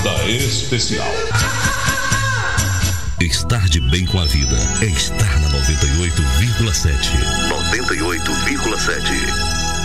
Morada Especial. Estar de bem com a vida é estar na 98,7. 98,7.